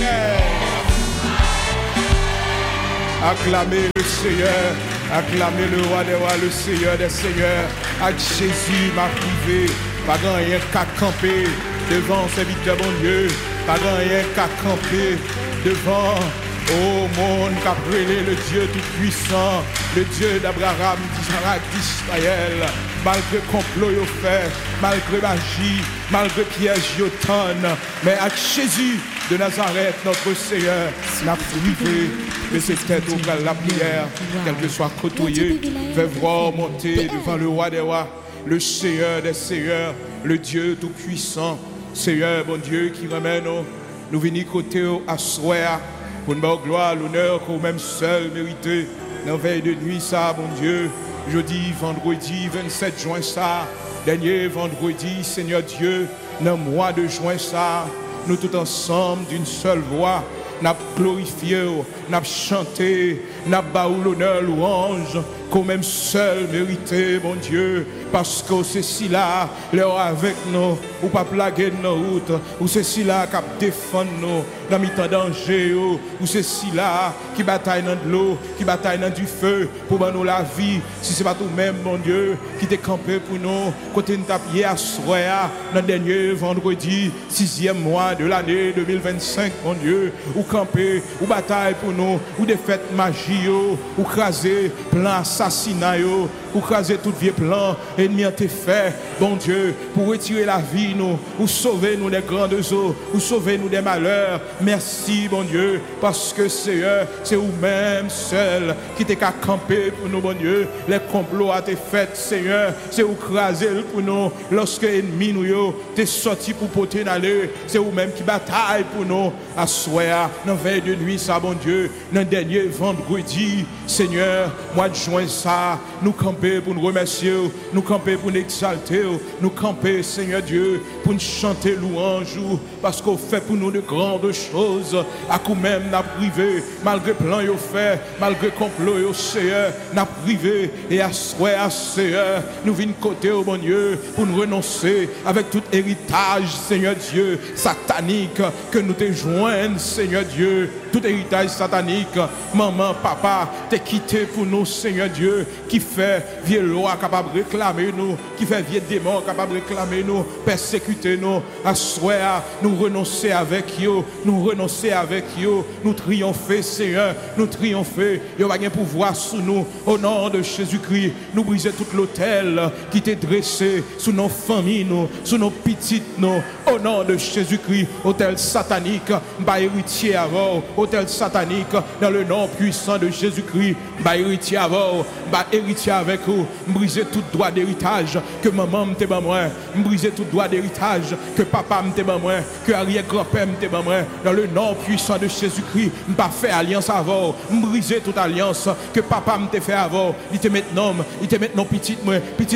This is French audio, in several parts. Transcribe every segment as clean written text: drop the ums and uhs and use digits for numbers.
Acclamez le Seigneur, acclamez le roi des rois, le Seigneur des seigneurs. Avec Jésus m'a privé, pas grand rien qu'à camper devant serviteur bon Dieu, pas grand rien qu'à camper devant oh monde qu'a brûlé le Dieu tout-puissant, le Dieu d'Abraham, d'Isaac, d'Israël. Malgré complot yo fait, malgré magie, malgré piège yo tonne, mais avec Jésus de Nazareth, notre Seigneur, n'a privé de ses têtes au bras de la prière, quel que soit côtoyé, fait voir monter devant le roi des rois, le Seigneur des seigneurs, le Dieu tout-puissant, Seigneur, bon Dieu, qui ramène nous venir côté à soir pour nous faire gloire, l'honneur qu'on même seul mérité. Dans la veille de nuit, ça, bon Dieu, jeudi, vendredi, 27 juin, ça, dernier vendredi, Seigneur Dieu, dans le mois de juin, ça, nous tous ensemble d'une seule voix, nous glorifié, nous chanté, nous baou l'honneur, louange, qu'on même seul mérité, mon Dieu, parce que c'est si là, l'heure avec nous, ou pas plaguer nos routes, ou c'est si là qui défend nous, dans le temps danger, ou c'est si là qui bataille dans de l'eau, qui bataille dans du feu, pour nous la vie, si c'est pas tout même, mon Dieu, qui t'est campé pour nous, côté nous tapier à soir, dans le dernier vendredi, 6e mois de l'année 2025, mon Dieu, ou camper, ou bataille pour nous, ou défaite magie, ou craser, plan assassinat, ou craser tout vieux plan, ennemi a été fait, bon Dieu, pour retirer la vie, nous, ou sauver nous des grandes eaux, ou sauver nous des malheurs. Merci, bon Dieu, parce que Seigneur, c'est vous-même seul qui t'es qu'à camper pour nous, bon Dieu. Les complots a été faits, Seigneur, c'est vous craser pour nous, lorsque ennemi nous, t'es sorti pour porter d'aller, c'est vous-même qui bataille pour nous, à soir, dans veille de nuit, ça, bon Dieu, dans le dernier vendredi, Seigneur, mois de juin, ça, nous camper pour nous remercier, nous camper pour nous exalter, nous camper, Seigneur Dieu, pour nous chanter louange, parce qu'on fait pour nous de grandes choses, à coup même n'a privé, malgré plan yo fait, malgré complot yo Seigneur, n'a privé, et à soir, Seigneur, nous venons côté au bon Dieu, pour nous renoncer avec tout héritage, Seigneur Dieu, satanique, que nous te joignent, Seigneur Dieu, tout héritage satanique, maman, papa, t'es quitté pour nous, Seigneur Dieu, qui fait vieille loi capable de réclamer nous, qui fait vieille démon capable de réclamer nous, persécuter nous, à soir, nous renoncer avec eux, nous renoncer avec eux, nous triompher, Seigneur, nous triompher, il y a un pouvoir sous nous, au nom de Jésus-Christ, nous briser tout l'autel qui t'est dressé sous nos familles, nous, sous nos petites, nous, au nom de Jésus-Christ, autel satanique, bah héritier avant, autel satanique, dans le nom puissant de Jésus-Christ, bah héritier avant, bah héritier avec vous, briser tout droit d'héritage que maman m'te ban moi, briser tout droit d'héritage que papa m'te ban moi, que arrière-grand-père m'te ban moi, dans le nom puissant de Jésus-Christ, m'pas fait alliance avant, briser toute alliance que papa m'te fait avant, il te maintenant petite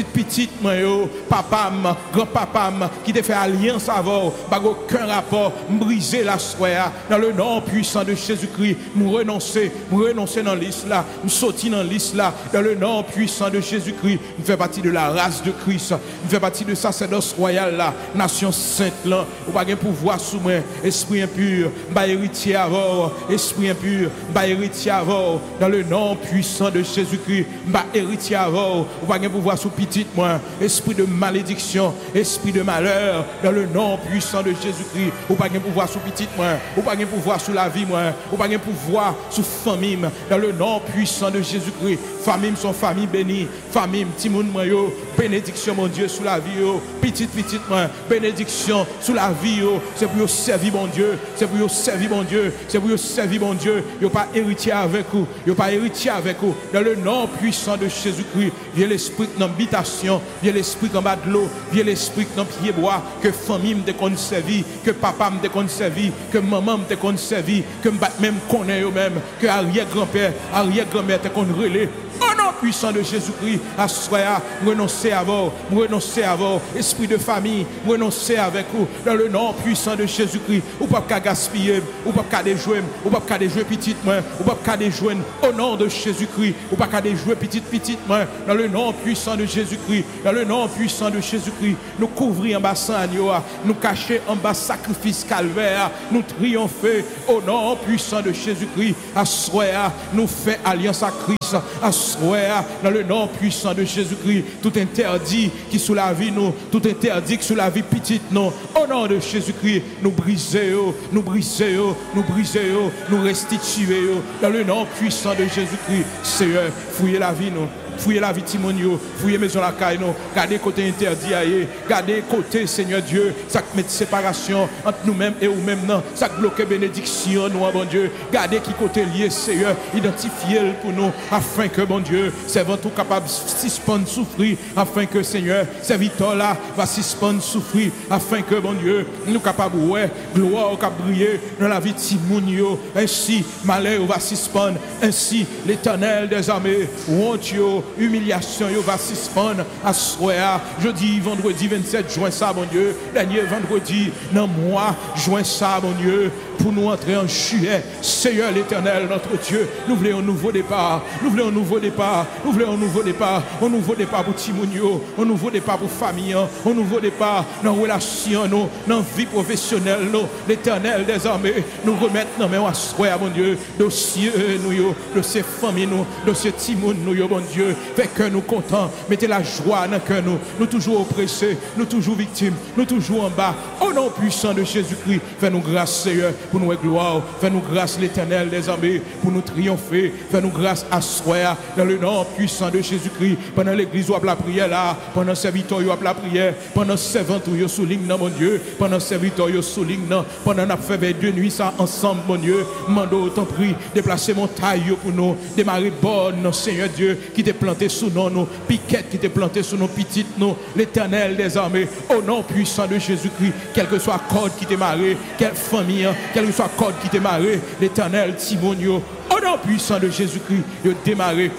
moi yo, papa grand-papa qui te fait alliance avant, pas aucun rapport, briser la soie dans le nom puissant de Jésus-Christ, nous renoncer dans liste là, nous sortir dans liste là, dans le nom puissant de Jésus-Christ, nous fait partie de la race de Christ, nous fait partie de sacerdoce royal là, nation sainte là, ou pas de pouvoir sous moi, esprit impur, bah héritier avant, esprit impur, bah héritier avant, dans le nom puissant de Jésus-Christ, bah héritier avant, ou pas de pouvoir sous petite moi, esprit de malédiction, esprit de malheur, dans le nom puissant de Jésus-Christ, ou pas de pouvoir sous petite moi, ou pas de pouvoir sous la vie moi, ou pas de pouvoir sous famille, dans le nom puissant de Jésus-Christ, famille sont famille bénie, famille petit monde moi yo, bénédiction mon Dieu sous la vie yo, petite moi, bénédiction sous la vie yo, c'est pour servir mon Dieu, c'est pour servir mon Dieu, c'est pour servir mon Dieu, yo pas héritier avec vous, yo pas héritier avec vous, dans le nom puissant de Jésus-Christ, viens l'esprit dans l'habitation, viens l'esprit en bas de l'eau, viens l'esprit dans pied bois, que famille me conservi, que papa me conservi, que maman me conservi, que même connaît eux même, que arrière-grand-père, arrière-grand-mère te relais. Oh non! nom puissant de Jésus-Christ, à soir, renoncer à vous, esprit de famille, renoncer avec vous, dans le nom puissant de Jésus-Christ, ou pas qu'à gaspiller, ou pas qu'à déjouer, ou pas qu'à déjouer petite main, ou pas qu'à déjouer au nom de Jésus-Christ, ou pas qu'à déjouer petite main, dans le nom puissant de Jésus-Christ, dans le nom puissant de Jésus-Christ, nous couvrir en bas sang agneau, nous cacher en bas sacrifice calvaire, nous triompher au nom puissant de Jésus-Christ, à soir, nous fait alliance à Christ, à soir, dans le nom puissant de Jésus-Christ, tout interdit qui sous la vie nous, tout interdit qui sous la vie petite nous, au nom de Jésus-Christ, nous briser, nous restituer, dans le nom puissant de Jésus-Christ, Seigneur, fouillez la vie nous. Fouillez la vie Timonio, fouillez maison la caille, gardez côté interdit, gardez côté Seigneur Dieu, ça met séparation entre nous-mêmes et nous-mêmes, ça bloque bénédiction, nous, bon Dieu, gardez qui côté lié, Seigneur, identifiez-le pour nous, afin que, bon Dieu, servant tout capable de suspendre souffrir, afin que, Seigneur, serviteur là va suspendre souffrir, afin que, bon Dieu, nous capables, ouais, gloire au cap briller dans la vie Timonio, ainsi, malheur va suspendre, ainsi, l'Éternel des armées, honte, humiliation, yo va suspendre à soir, jeudi, vendredi 27 juin ça, mon Dieu, dernier vendredi, dans mois, juin ça, mon Dieu, pour nous entrer en juillet, Seigneur l'Éternel, notre Dieu, nous voulons un nouveau départ, nous voulons un nouveau départ, nous voulons un nouveau départ, un nouveau départ pour Timounio, un nouveau départ pour famille, un nouveau départ dans la relation, dans la vie professionnelle, l'Éternel des armées, nous remettre dans mes soir, mon Dieu, dossier nous, dossier famille nous, dossier Timoun nous, mon Dieu, fait que nous contents, mettez la joie dans le cœur nous toujours oppressés, nous toujours victimes, nous toujours en bas, au nom puissant de Jésus-Christ, fais-nous grâce Seigneur, pour nous gloire, fais-nous grâce l'Éternel des armées, pour nous triompher, fais-nous grâce à soir, dans le nom puissant de Jésus-Christ, pendant l'église ou la prière là, pendant serviteur ou la prière, pendant servant ou souligne mon Dieu, pendant serviteur ou souligne, pendant n'a fait deux nuits ça ensemble mon Dieu, mando t'en prie, déplacer mon taille pour nous, démarrer bonne Seigneur Dieu, qui t'est planté sous nous, piquette qui t'est planté sous nos petites nous, l'Éternel des armées, au nom puissant de Jésus-Christ, quel que soit corde qui t'est marré, quelle famille, quel que soit corde qui t'est marré, l'Éternel Timonio, au nom puissant de Jésus-Christ, de démarrer,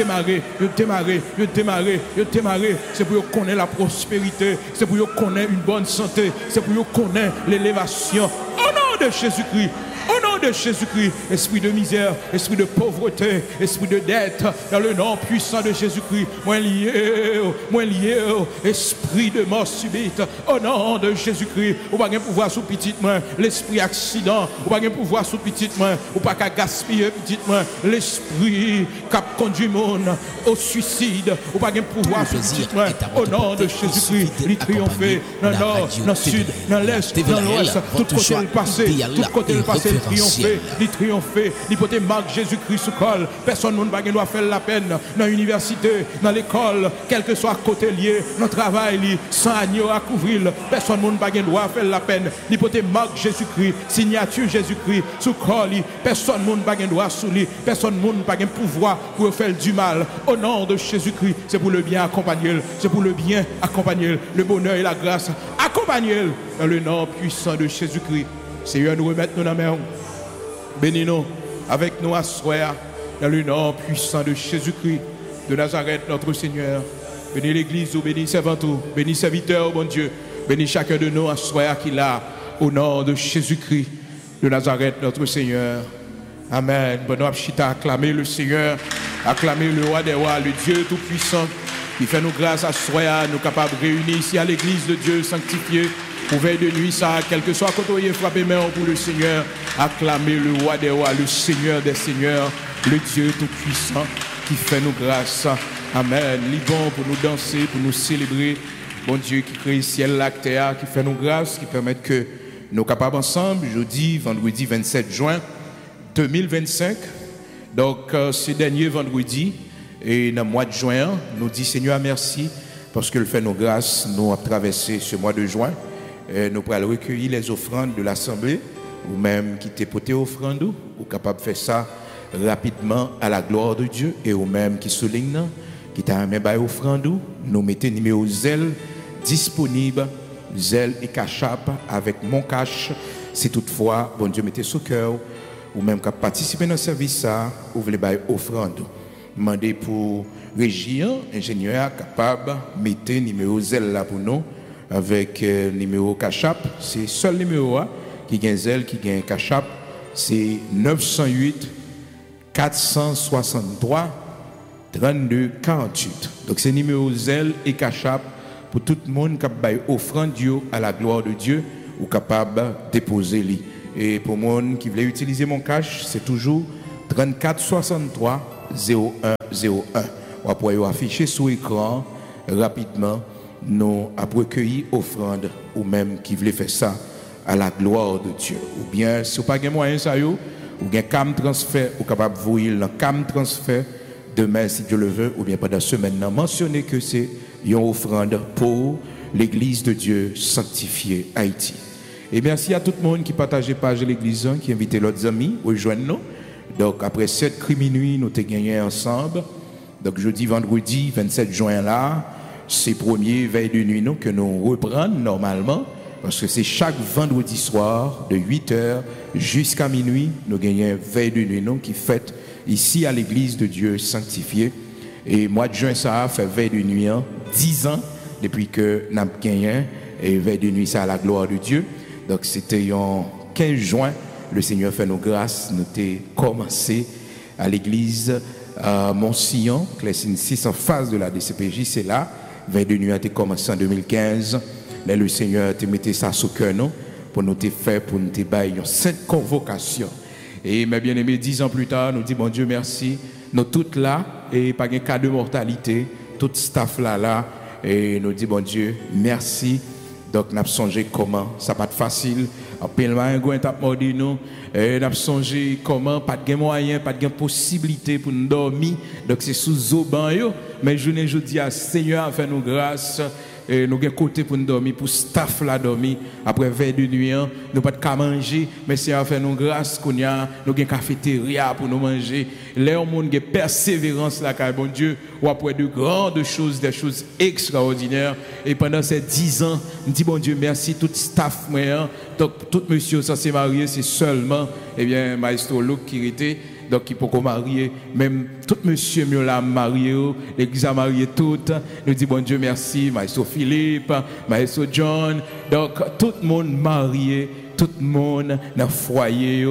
c'est pour qu'on ait la prospérité, c'est pour qu'on ait une bonne santé, c'est pour qu'on ait l'élévation, au nom de Jésus-Christ. Au nom de Jésus-Christ, esprit de misère, esprit de pauvreté, esprit de dette, dans le nom puissant de Jésus-Christ, moins lié, esprit de mort subite, au nom de Jésus-Christ, ou pas de pouvoir sous petite main, l'esprit accident, ou pas de pouvoir sous petite main, ou pas qu'à gaspiller petite main, l'esprit qui conduit monde au suicide, ou pas de pouvoir sous petite main, au nom de Jésus-Christ, il triompher dans le nord, dans le sud, dans l'est, dans l'ouest, tout côté le passé, tout côté le passé. Triompher, l'hypothèse marque Jésus-Christ sous col. Personne ne doit faire la peine dans l'université, dans l'école, quel que soit côté lié, dans le travail, sans agneau à couvrir. Personne ne doit faire la peine. L'hypothèse marque Jésus-Christ, signature Jésus-Christ sous col. Personne ne doit sous lui. Personne ne doit pouvoir pour faire du mal. Au nom de Jésus-Christ, c'est pour le bien accompagner. C'est pour le bien accompagner. Le bonheur et la grâce accompagner dans le nom puissant de Jésus-Christ. Seigneur, nous remettons nos mains. Bénis-nous avec nous à soir dans le nom puissant de Jésus-Christ de Nazareth, notre Seigneur. Bénis l'Église, bénis servant, bénis serviteur, bon Dieu. Bénis chacun de nous à soir qu'il a au nom de Jésus-Christ de Nazareth, notre Seigneur. Amen. Bon chita, acclamer le Seigneur, acclamer le roi des rois, le Dieu tout-puissant qui fait nous grâce à soir, nous capables de réunir ici à l'Église de Dieu sanctifiée. Pour veille de nuit, ça, quel que soit quand on y frappé main pour le Seigneur, acclamer le roi des rois, le Seigneur des seigneurs, le Dieu tout-puissant qui fait nous grâce. Amen. Liban pour nous danser, pour nous célébrer. Bon Dieu qui crée le ciel, la terre, qui fait nous grâce, qui permet que nous capables ensemble, jeudi, vendredi 27 juin 2025. Donc, ce dernier vendredi, et dans le mois de juin, nous disons Seigneur merci parce qu'il fait nos grâces, nous avons traversé ce mois de juin. Nous pourrons recueillir les offrandes de l'Assemblée, ou même qui t'est porté offrande, ou capable de faire ça rapidement à la gloire de Dieu, et ou même qui souligne, qui t'a amené à offrande, nous mettons numéro zèle disponible, zèle et cachap avec mon cash, si toutefois, bon Dieu, mettez sous cœur, ou même qui participer dans le service, ça, ou voulez bailler offrande. Demandé pour Région, ingénieur capable mettre numéro zèle là pour nous avec numéro cachap, c'est seul numéro qui gagne zèle qui gagne cachap, c'est 908 463 32 48. Donc c'est numéro zèle et cachap pour tout le monde qui a offrande à la gloire de Dieu ou capable de déposer lui. Et pour monde qui voulait utiliser mon cash, c'est toujours 34 63 0101. On va afficher sur l'écran rapidement. Nous avons recueilli offrande ou même qui voulait faire ça à la gloire de Dieu. Ou bien, si vous n'avez pas de moyen, ou bien cam transfert, ou capable de vous le cam transfert demain, si Dieu le veut, ou bien pendant la semaine, mentionnez que c'est une offrande pour l'Église de Dieu sanctifiée Haïti. Et merci à tout le monde qui partage page de l'Église, qui invite leurs amis, rejoignent nous. Donc, après 7 cris minuit, nous avons gagné ensemble. Donc, jeudi, vendredi, 27 juin là, c'est premier veille de nuit nous, que nous reprenons normalement. Parce que c'est chaque vendredi soir, de 8h jusqu'à minuit, nous gagnons veille de nuit nous, qui fête ici à l'église de Dieu sanctifiée. Et mois de juin, ça a fait veille de nuit, 10 ans, depuis que nous avons gagné, et veille de nuit, ça a la gloire de Dieu. Donc c'était en 15 juin, le Seigneur fait nos grâces, nous avons commencé à l'église Mont-Sillon, Clessine 6 en face de la DCPJ, c'est là. Veille de nuit a été commencé en 2015. Là, le Seigneur a mis ça sous cœur nous pour nous faire, pour nous faire une sainte convocation. Et mes bien-aimés, 10 ans plus tard, nous disons, bon Dieu, merci. Nous toutes là, et pas de cas de mortalité, tout staff là, et nous disons, bon Dieu, merci. Donc, nous avons songé comment, ça n'a pas de facile. En pile, un gouin tape mordi nous. Et nous avons songé comment, pas de moyen, pas de possibilité pour nous dormir. Donc, c'est sous auban. Mais je dis à Seigneur, fait nous grâce. Et nous avons côté pour nous dormir, pour staff là dormir. Après veille de nuit, nous pas de qu'à manger, mais Seigneur fait nous grâce qu'on a, nous avons cafétéria pour nous manger. Là, on a persévérance là, car bon Dieu, ou après de grandes choses, des choses extraordinaires. Et pendant ces 10 ans, nous disons bon Dieu, merci tout staff, donc tout monsieur ça s'est marié, c'est seulement, eh bien, Maestro Luc qui était. Donc, il peut marier, même tout monsieur mieux l'a marié, l'église a marié tout. Nous disons, bon Dieu, merci, Maestro Philippe, Maestro John. Donc, tout le monde marié, tout le monde dans le foyer.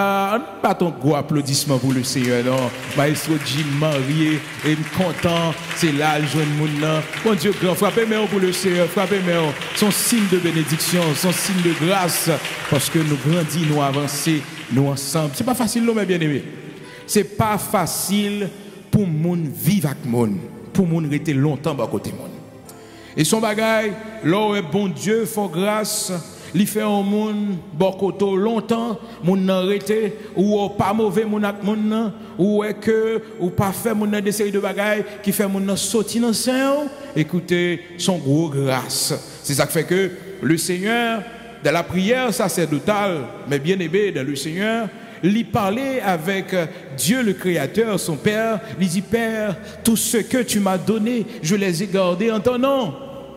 Pas ton gros applaudissement pour le Seigneur, non. Maestro Jim marié, et content, c'est là, le jeune monde. Bon Dieu, grand, frappez-moi pour le Seigneur, frappez-moi. Son signe de bénédiction, son signe de grâce, parce que nous grandissons, nous avançons, nous ensemble. C'est pas facile, non, mes bien-aimés. C'est pas facile pour moun vivre avec moun, pour moun rester longtemps à côté moun. Et son bagage, là où bon Dieu fait grâce, il fait un moun bon côté longtemps, moun nan rete ou pas mauvais moun ak moun ou est que ou pas fait moun nan des séries de bagages qui fait moun nan sorti dans sein. Écoutez, son gros grâce. C'est ça qui fait que le Seigneur dans la prière sacerdotale, mais bien aimé dans le Seigneur, il parlait avec Dieu le Créateur, son Père. Il dit, Père, tout ce que tu m'as donné, je les ai gardés en ton nom.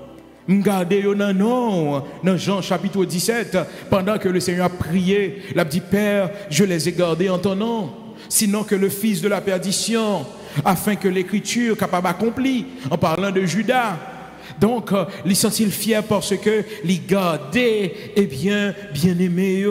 M'gardez non, non. Dans Jean chapitre 17, pendant que le Seigneur a prié, il a dit, Père, je les ai gardés en ton nom. Sinon que le fils de la perdition, afin que l'écriture capable accomplie, en parlant de Judas. Donc, il sentit fier parce que il gardait, eh bien aimé,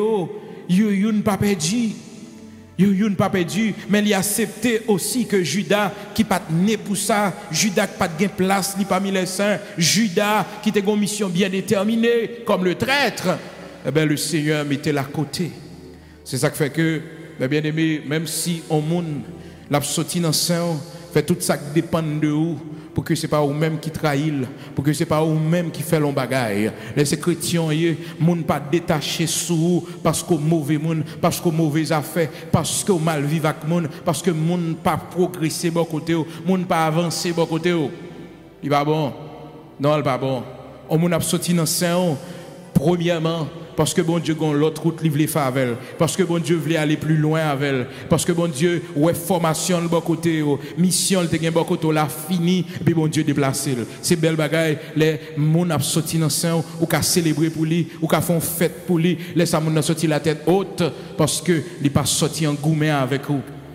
yo n'a pas perdu. Yo n'a pas perdu, mais il a accepté aussi que Judas, qui pas né pour ça, Judas qui pas de place ni parmi les saints, Judas qui était une mission bien déterminée, comme le traître, eh bien le Seigneur mettait à côté. C'est ça qui fait que, bien aimé, même si on monde l'a sorti dans le sein, fait tout ça qui dépend de vous. Pour que ce n'est pas vous-même qui trahit, pour que ce n'est pas vous-même qui fait l'on bagaille. Les chrétiens, moun pas détaché sous parce que mauvais monde, parce que mauvais affaires, parce que mal vivre avec monde, parce que moun pas progresser bon côté, moun pas avancer bon côté. Il pas bon. Non, il pas bon. On moun a sorti dans sein premièrement parce que bon Dieu gon l'autre route livre les favel, parce que bon Dieu voulait aller plus loin avec elle, parce que bon Dieu ouais formation le bon côté, mission le te gen bon côté la fini puis bon Dieu déplacer. C'est belle bagaille les moun a sorti dans sein ou ka célébrer pour lui ou ka font fête pour lui, laisse ça moun a sorti la tête haute parce que il pas sorti en gourmet avec vous.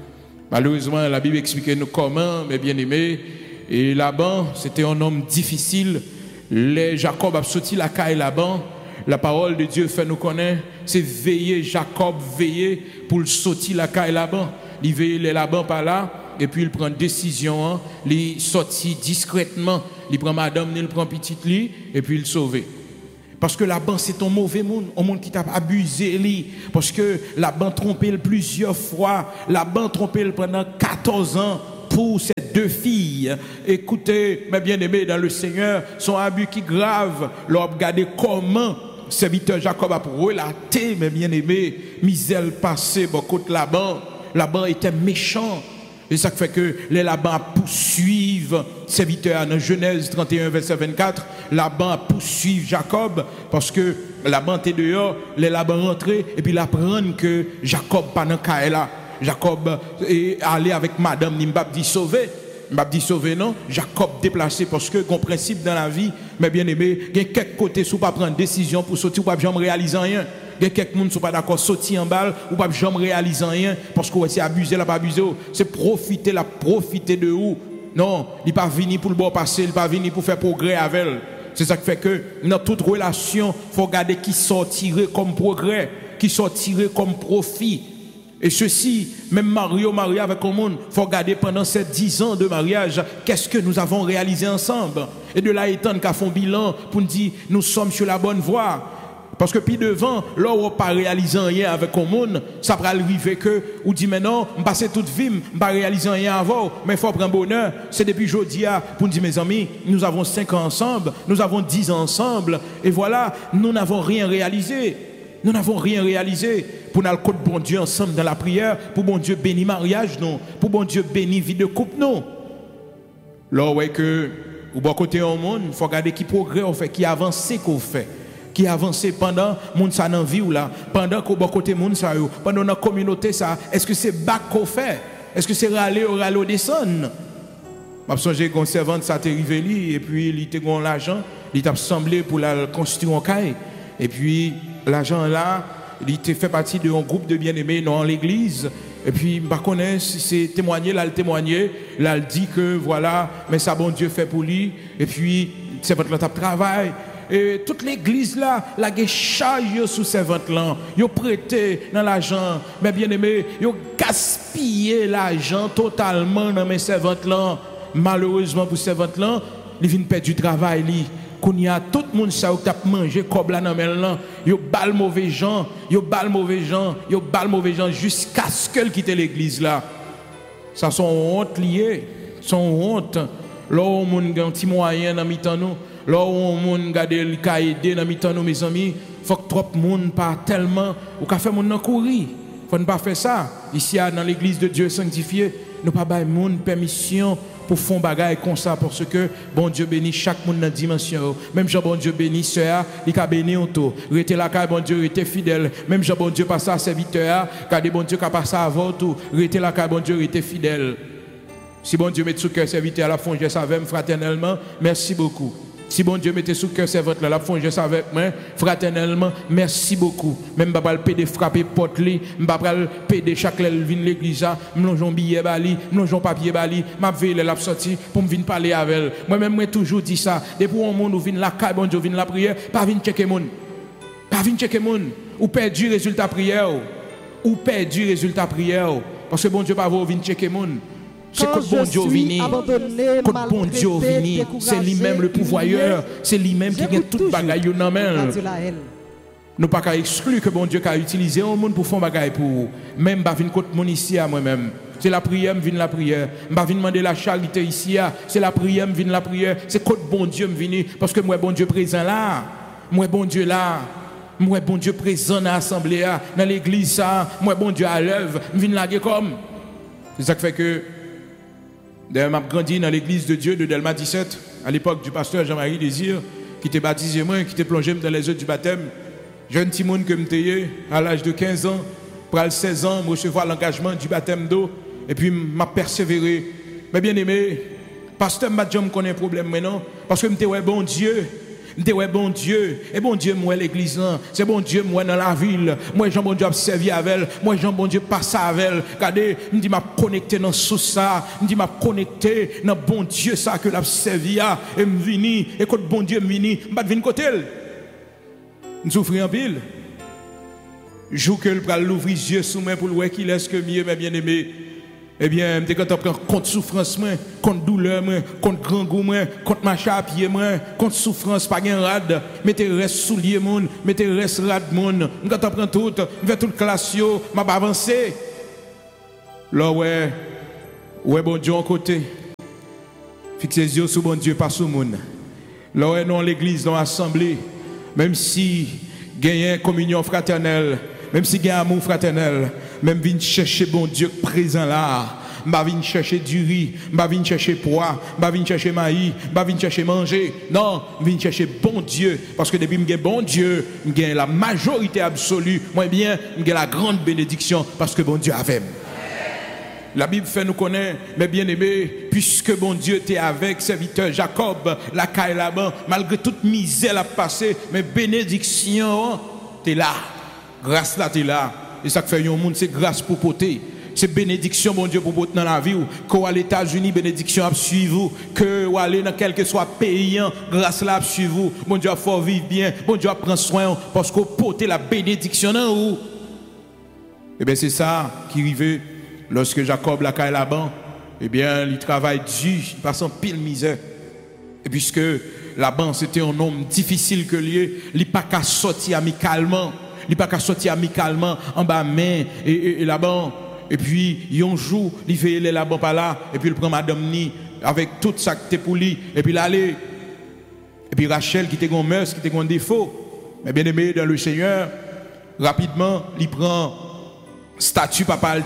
Malheureusement, la Bible explique nous comment, mes bien-aimés. Et Laban, c'était un homme difficile. Jacob a sorti la caille Laban. La parole de Dieu fait nous connaître. C'est veiller, Jacob veiller pour le sortir la caille Laban. Il veille les Laban par là. Et puis il prend décision. Hein, il sortit discrètement. Il prend madame, il prend petite lit. Et puis il sauve. Parce que Laban, c'est un mauvais monde, un monde qui t'a abusé lui. Parce que Laban trompé plusieurs fois. Laban trompé pendant 14 ans pour ses 2 filles. Écoutez, mes bien-aimés dans le Seigneur, son abus qui grave. Leur regardez comment serviteur Jacob a relaté, mes bien-aimés, misère passée, beaucoup de Laban. Laban était méchant. Et ça fait que les Laban poursuivent serviteur dans Genèse 31 verset 24. Laban poursuivent Jacob parce que Laban était dehors, les Laban rentrés et puis il apprend que Jacob pas dans Kaela. Jacob est allé avec madame Nimbab dit sauvé. Mbab dit sauvé non, Jacob déplacé parce que un principe dans la vie, mes bien-aimés, il y a quelques côtés sous pas prendre décision pour sortir ou pas jamais réaliser rien. Il y a quelques monde sont pas d'accord sortir en balle ou pas jamais réaliser rien parce que c'est abusé là pas abusé, c'est profiter de où. Non, il pas venir pour le bon passer, il pas venir pour faire progrès avec elle. C'est ça qui fait que dans toute relation, faut regarder qui sortirait comme progrès, qui sortirait comme profit. Et ceci, même marié avec un monde, il faut regarder pendant ces 10 ans de mariage, qu'est-ce que nous avons réalisé ensemble. Et de là étant qu'à font bilan pour nous dire, nous sommes sur la bonne voie. Parce que puis devant, là où on pas réalisé rien avec un monde, ça va arriver que, ou dit maintenant, je passe toute vie, je pas réaliser rien avant, mais il faut prendre bonheur. C'est depuis aujourd'hui pour nous dire, mes amis, nous avons 5 ans ensemble, nous avons 10 ans ensemble, et voilà, nous n'avons rien réalisé. Nous n'avons rien réalisé pour nous côté bon Dieu ensemble dans la prière, pour bon Dieu bénir mariage, non, pour bon Dieu bénir vie de couple, non. Là, ouais, que, au bon côté au monde, il faut regarder qui progrès on fait, qui avance qu'on fait. Qui avance pendant moun sa nan vie ou là, pendant qu'au bon côté moun sa yo, pendant la communauté ça, est-ce que c'est bac qu'on fait? Est-ce que c'est râler ou râler descendre? M'a songé qu'on servante ça t'est arrivé li et puis il était gon l'argent, il t'a semblé pour la construire en caille et puis l'argent là, il était fait partie d'un groupe de bien-aimés dans l'église et puis je connais si c'est témoigné là, le témoigner, là il dit que voilà, mais ça bon Dieu fait pour lui et puis c'est votre travail. Et toute l'église là, la charge sous ces ventes là, yo prêté dans l'argent, mais bien aimé, yo gaspillé l'argent totalement dans mes servantes là. Malheureusement pour ces ventes là, ils viennent perdre du travail li. Qu'on y a tout le monde ça qui a mangé comme là dans là, yo bal mauvais gens, jusqu'à ce qu'elle quitte l'église là. Ça sont honte liées, sont honte. Là où mon un petit moyen dans mi-temps nous. Là où on garde le cas aider dans mi-temps mes amis, faut que trop monde pas tellement ou qu'a fait monde nan courir. Faut ne pas faire ça. Ici dans l'église de Dieu sanctifié, nous pas bailler monde permission pour faire bagaille comme ça parce que bon Dieu bénit chaque monde dans dimension. Même Jean bon Dieu bénit sœur, il a béni on tout. Rester là car bon Dieu était fidèle. Même Jean bon Dieu passe à serviteur, car bon Dieu qui passe avant tout. Rester là car bon Dieu était fidèle. Si bon Dieu met sous cœur serviteur à la fond, je savais fraternellement, merci beaucoup. Si bon Dieu mettait sous cœur servante là, la fond, je savais avec moi, fraternellement, merci beaucoup. Même pas le pédé frapper porte li, pas le pédé chaque lèl vinn l'église, m'lonjon billet bali, m'lonjon papier bali, m'a veille l'a sorti pour me venir parler avec elle. Moi même moi toujours dit ça, depuis un monde où vinn la caille bon Dieu vinn la prière, pas vinn checker moun. Pas vinn checker moun ou perdu résultat prière ou perdu résultat prière parce que bon Dieu pas vinn checker moun. C'est que bon Dieu vini, que bon Dieu vini, c'est lui-même le pourvoyeur, c'est lui-même qui a toute bagaille dans main. Nous pas qu'à exclure que bon Dieu a utilisé un monde pour faire bagaille pour même pas venir contre mon ici à moi-même. C'est la prière, me vient la prière. Pas venir demander la charité ici, c'est la prière, me vient la prière. C'est que bon Dieu me vini parce que moi bon Dieu présent là, moi bon Dieu là. Moi bon Dieu présent dans l'assemblée, dans l'église ça, moi bon Dieu à l'œuvre, me vient la comme. C'est ça qui fait que d'ailleurs, j'ai grandi dans l'église de Dieu de Delma 17, à l'époque du pasteur Jean-Marie Désir, qui était baptisé moi, qui était plongé dans les eaux du baptême. Jeune petit monde que j'étais à l'âge de 15 ans, pour 16 ans, je recevoir l'engagement du baptême d'eau, et puis m'a persévéré. Mais bien aimé, pasteur m'a dit que je connais un problème maintenant, parce que j'étais ouais bon Dieu. m'te ouais bon Dieu, et bon Dieu moi l'église là, c'est bon Dieu moi dans la ville, moi Jean bon Dieu a servi avec elle, moi Jean bon Dieu passe avec elle. Regardez, me dit m'a connecté dans sous ça, me dit m'a connecté dans bon Dieu ça que l'a servi a et me vini et quand bon Dieu me vini, m'pas venir côté elle. Me souffrir en pile. Jour que le pral l'ouvrir yeux sous main pour voir qu'il est que mieux mes bien-aimés. Eh bien, je quand on prend contre souffrance, contre douleur, contre grand goût, contre marcher à pied, contre souffrance, pas gain rad, mettez reste soulier, mettez reste rad, quand on prend tout, je vais toute classe, je vais avancer. Là, ouais, bon Dieu en côté. Fixez les yeux sur bon Dieu, pas sur le monde. Là, ouais, dans l'église, dans l'assemblée, même si il y a une communion fraternelle, même si il y a un amour fraternel, même venir chercher bon Dieu présent là, m'a venir chercher du riz, m'a venir chercher pois, m'a venir chercher maïs, m'a venir chercher manger. Non, venir chercher bon Dieu parce que depuis que bon Dieu, j'ai la majorité absolue, moi bien, j'ai la grande bénédiction parce que bon Dieu avait. La Bible fait nous connaître, mes bien-aimés, puisque bon Dieu t'es avec serviteur Jacob, la caille là-bas, malgré toute misère à passer, mais bénédiction, t'es là. Grâce là, t'es là. Et ça que fait un monde, c'est grâce pour porter. C'est bénédiction, bon Dieu, pour porter dans la vie. Quand à les États-Unis, bénédiction à suivre. Que vous allez dans quel que soit pays, grâce là à suivre. Bon Dieu, il faut vivre bien. Bon Dieu, prendre soin. Parce que porter la bénédiction dans vous. Eh bien, c'est ça qui arrivait lorsque Jacob la caille là-bas. Eh bien, il travaille dur, il passe en pile misère. Et puisque là-bas, c'était un homme difficile que lui, il n'a pas qu'à sortir amicalement. Il n'a pas qu'à sortir amicalement en bas main et là-bas. Et puis, un jour, il fait aller là-bas par là. Et puis, il prend Madame Ni avec tout ça qui était pour lui. Et puis, il allait. Et puis, Rachel qui était un mœurs, qui était un défaut. Mais bien aimé dans le Seigneur, rapidement, il prend statut papal,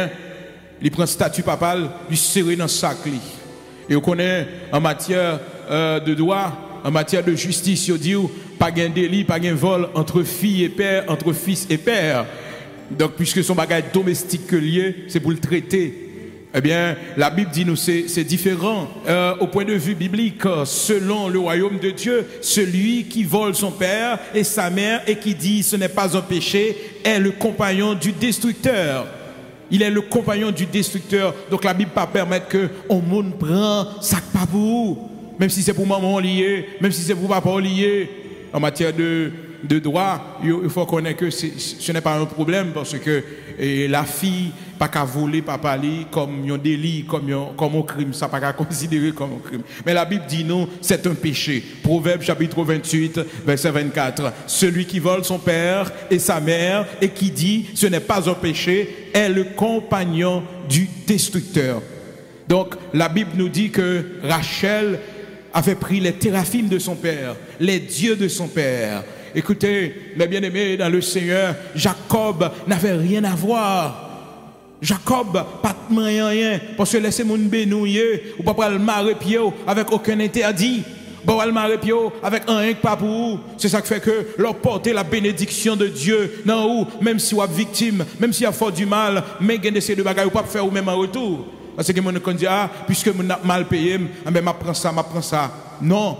il prend statut papal, il serre dans le sac. Et on connaît en matière de droit, en matière de justice, il dit pas de délit, pas de vol entre filles et père, entre fils et père. Donc, puisque son bagage domestique que lié, c'est pour le traiter. Eh bien, la Bible dit nous c'est différent. Au point de vue biblique, selon le royaume de Dieu, celui qui vole son père et sa mère et qui dit ce n'est pas un péché est le compagnon du destructeur. Il est le compagnon du destructeur. Donc la Bible ne peut pas permettre que on monde prend sac pas pour vous. Même si c'est pour maman lié, même si c'est pour papa lié. En matière de droit, il faut connaître que ce n'est pas un problème parce que la fille pas qu'à voler papa li comme un délit, comme un crime, ça pas qu'à considérer comme un crime. Mais la Bible dit non, c'est un péché. Proverbe chapitre 28, verset 24. Celui qui vole son père et sa mère et qui dit ce n'est pas un péché est le compagnon du destructeur. Donc la Bible nous dit que Rachel avait pris les téraphimes de son père, les dieux de son père. Écoutez, mes bien-aimés dans le Seigneur, Jacob n'avait rien à voir. Jacob, pas de rien, parce que laissez mon bénouiller, ou pas le marrer pied avec aucun interdit. Bon, le marrer pied avec un rien pas pour vous. C'est ça qui fait que leur porter la bénédiction de Dieu, non, même si vous êtes victime, même si vous avez fait du mal, mais vous avez de bagages, vous ne pouvez pas faire vous-même en retour. Parce que mon dit, puisque vous avez mal payé, je prends ça. Non.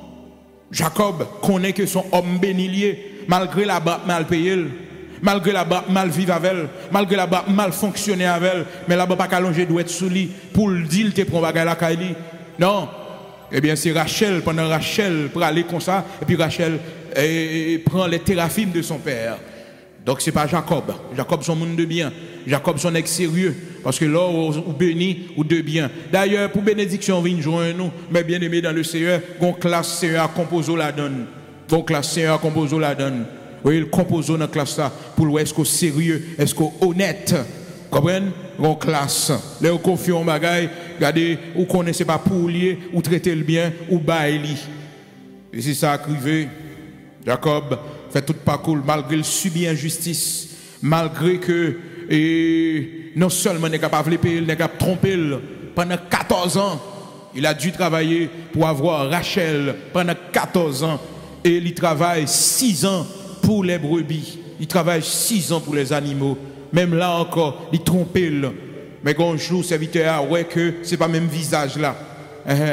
Jacob connaît que son homme bénilier, malgré la barre mal payé, malgré la barre mal vivre avec elle, malgré la barre mal fonctionner avec elle, mais la barre pas allongé doit être sous lui pour le dire te prend bagay la caille. Non. Eh bien c'est Rachel, pendant Rachel pour aller comme ça, et puis Rachel prend les téraphimes de son père. Donc c'est pas Jacob. Jacob son monde de bien. Jacob son ex sérieux. Parce que là, ou béni ou de bien. D'ailleurs, pour bénédiction, vient joindre nous, mais bien aimé dans le Seigneur, gon classe Seigneur composo la donne. Gon classe Seigneur composo la donne. Oui, il compose dans la classe ça pour voir est-ce qu'on sérieux, est-ce qu'on honnête. Comprenez? Gon classe. Là, on confie en bagaille, regardez, ou connaissez pas pour lier, ou traiter le bien, ou bailler. Et c'est ça qui Jacob fait tout parcours malgré le subir injustice, malgré que non seulement n'est capable de payer, n'est capable de tromper pendant 14 ans. Il a dû travailler pour avoir Rachel pendant 14 ans et il travaille 6 ans pour les brebis. Il travaille 6 ans pour les animaux. Même là encore, il trompe. Mais quand on joue serviteur, ouais que c'est pas même visage là.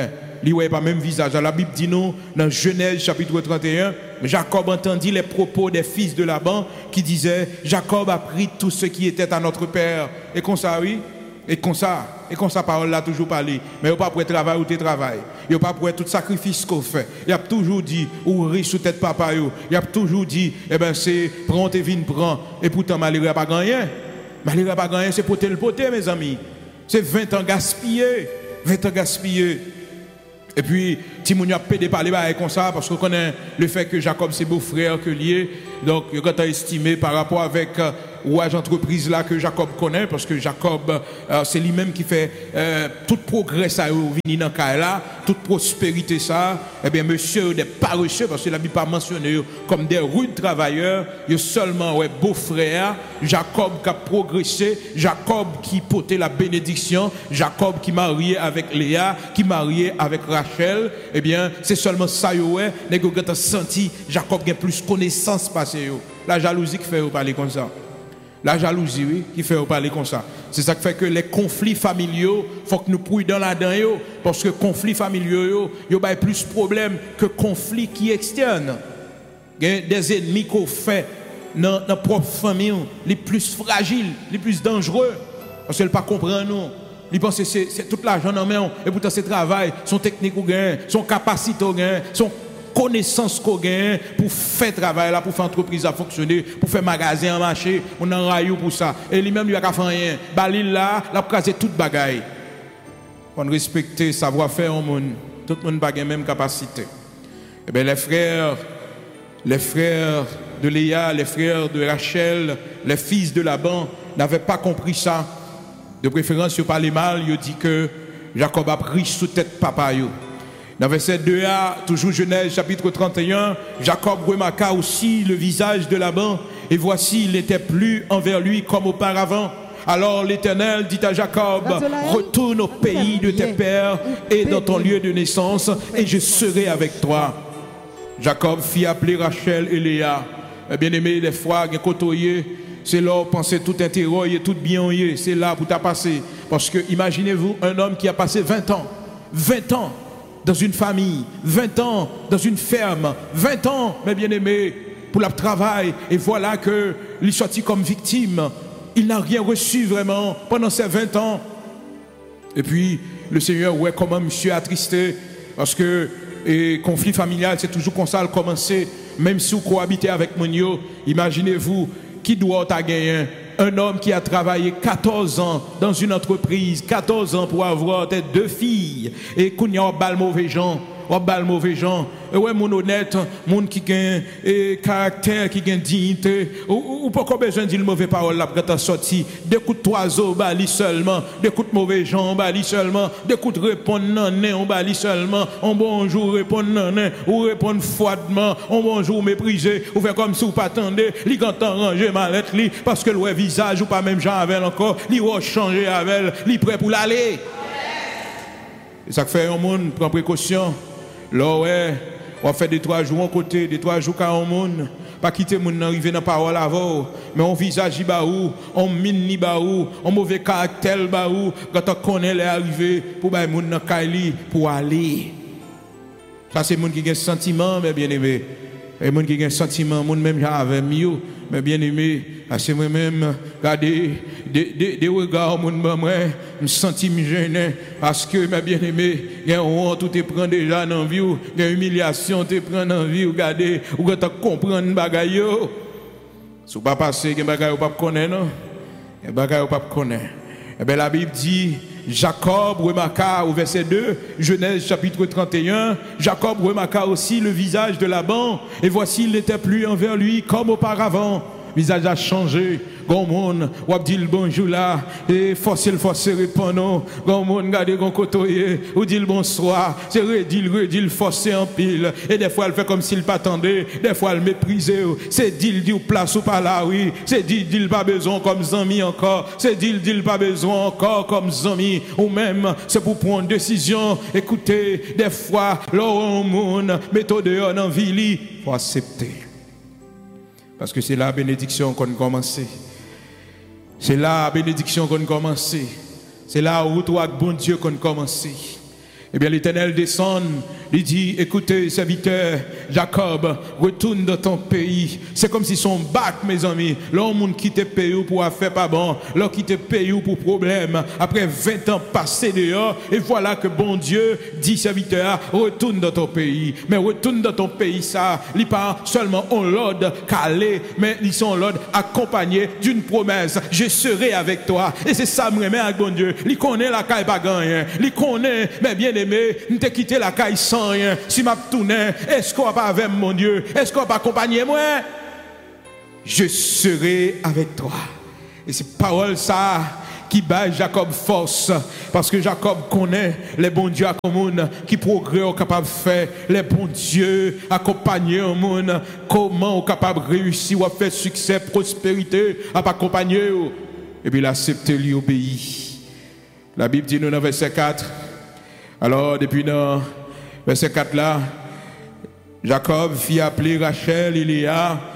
il n'y a pas même visage. La Bible dit nous, dans Genèse chapitre 31, Jacob entendit les propos des fils de Laban qui disaient, Jacob a pris tout ce qui était à notre père. Et comme ça, oui, et comme ça, parole là toujours parlé. Mais il n'y a pas pour travail ou tes travail. Il n'y a pas pour tout sacrifice qu'on fait. Il a toujours dit, ou riche sous tête papa. Il a toujours dit, eh ben c'est prends tes vins, prends. Et pourtant, malheureux n'a pas gagné. Malheureux n'a pas gagné, c'est poter le poter, mes amis. C'est 20 ans gaspillés. 20 ans gaspillés. Et puis, Timoun a pédé parler comme ça, parce qu'on connaît le fait que Jacob, c'est beau-frère que lié. Donc, il a estimé par rapport avec ouage entreprise là que Jacob connaît, parce que Jacob, c'est lui-même qui fait tout progrès ça, vini dans le là, toute prospérité ça. Eh bien, monsieur des paresseux, parce que la Bible pas mentionné comme des rudes travailleurs, il y a seulement beau-frère, Jacob qui a progressé, Jacob qui portait la bénédiction, Jacob qui marié avec Léa, qui marié avec Rachel. Eh bien, c'est seulement ça, les gens ont senti Jacob a plus connaissance passée. La jalousie qui fait parler comme ça. La jalousie, oui, qui fait parler comme ça. C'est ça qui fait que les conflits familiaux, il faut que nous prudents là-dedans, parce que conflits familiaux, il y a plus de problèmes que conflits qui externes. Il y a des ennemis qu'on fait dans notre propre famille, les plus fragiles, les plus dangereux, parce qu'elle ne pas comprendre nous. Ils pensent que c'est tout l'argent en main, et pourtant c'est travail, son technique ou gain, son capacité ou gain, son connaissance qu'on gagne pour faire travail là, pour faire entreprise à fonctionner, pour faire magasin à marché, on en raille pour ça. Et lui-même, il a pas fait rien. Balil là, il a crasé toute bagaille. On respecte savoir-faire au monde. Tout le monde n'a pas la même capacité. Eh bien, les frères de Léa, les frères de Rachel, les fils de Laban n'avaient pas compris ça. De préférence, ils parlaient mal, ils dit que Jacob a pris sous tête papa. Dans verset 2a, toujours Genèse chapitre 31, Jacob remarqua aussi le visage de Laban, et voici, il n'était plus envers lui comme auparavant. Alors l'Éternel dit à Jacob, retourne au pays de tes pères et dans ton lieu de naissance, et je serai avec toi. Jacob fit appeler Rachel et Léa. Bien-aimé, des fois, il y a côtoyé, c'est là où penser tout intérêt, tout bien, c'est là pour t'as passé. Parce que imaginez-vous un homme qui a passé 20 ans dans une famille, 20 ans dans une ferme, 20 ans, mes bien-aimés, pour le travail, et voilà que il est sorti comme victime. Il n'a rien reçu vraiment pendant ces 20 ans. Et puis, le Seigneur, ouais, comment monsieur attristé, parce que conflit familial, c'est toujours comme ça le commencer, même si vous cohabitez avec Monio, imaginez-vous, qui doit gagner un homme qui a travaillé 14 ans dans une entreprise, 14 ans pour avoir tes 2 filles, et qu'on y a un mauvais gens, et ouais, mon honnête, mon qui gagne caractère, qui gagne dignité, ou pas besoin de dire mauvais parole là pour t'en sortir. Des coups d'oiseau, bali seulement, des coups de mauvais gens, bali seulement, des coups de répondre non, on bali seulement, on bonjour, répondre non, ou répondre froidement, on bonjour méprisé, ou faire comme si vous pas attendez, li quand ranger mallette li, parce que le visage ou pas même gens avec encore, li va changer avec, li prêt pour l'aller. Et ça fait un monde prend précaution. Là, ouais, on fait des 3 jours en côté, des 3 jours quand on monde, pas quitter mon arriver dans la parole avant, mais on visage y baou, on mine ni baou, on mauvais caractère baou, quand on connaît les arrivées pour bailler mon dans Kaili pour aller. Ça c'est monde qui a un sentiment, mais bien aimé. Et monde qui a un sentiment, monde même j'avais mieux, mais bien aimé, c'est moi-même, regardez, des regards, moi, je me sens gêné, parce que, mes bien-aimés, il y a honte, tout te prend déjà dans la vie, il y a humiliation, te prend dans la vie, regardez, ou quand tu comprends les bagailles, si vous ne pas passer, il y a des bagailles que vous ne connaissez pas, non? Il y a des bagailles que vous ne connaissez pas. Eh bien, la Bible dit, Jacob remarqua au verset 2, Genèse chapitre 31, Jacob remarqua aussi le visage de Laban, et voici, il n'était plus envers lui comme auparavant. Le visage a changé. Gon monde, ou dit le bonjour là, et forcer répondre. Gon monde, regardez gon côtoyer, ou dit le bonsoir, c'est redil, forcer en pile. Et des fois, elle fait comme s'il pas attendait, des fois, elle méprisait. C'est dit place ou pas là, oui. C'est dit pas besoin comme zami encore. C'est dit pas besoin encore comme zami. Ou même, c'est pour prendre une décision. Écoutez, des fois, l'homme monde, méthode en vie, il faut accepter. Parce que c'est la bénédiction qu'on a commencé. C'est la bénédiction qu'on a commencé. C'est là où toi, bon Dieu, qu'on a commencé. Eh bien, l'Éternel descend, il dit, écoutez, serviteur, Jacob, retourne dans ton pays. C'est comme si son bac, mes amis, l'homme qui te paye pour affaire pas bon, l'homme qui te paye pour problème, après 20 ans passés dehors, et voilà que bon Dieu dit, serviteur, retourne dans ton pays. Mais retourne dans ton pays, ça, il pas seulement en l'ordre calé, mais ils sont en l'ordre accompagné d'une promesse. Je serai avec toi. Et c'est ça, me remet avec bon Dieu. Il connaît la caille pas gagné. Il connaît, mais bien aimé, nous t'ai quitté la caille sans rien. Si m'a tourné, est-ce qu'on va pas avec mon Dieu? Est-ce qu'on va pas accompagner moi? Je serai avec toi. Et c'est parole ça qui bat Jacob force. Parce que Jacob connaît les bons dieux à monde qui progrès au capable de faire. Les bons dieux accompagner au monde. Comment au capable de réussir ou à faire succès, prospérité, à accompagner. Et puis il accepte, lui obéit. La Bible dit nous dans verset 4. Alors, depuis dans verset 4 là, Jacob fit appeler Rachel et Léa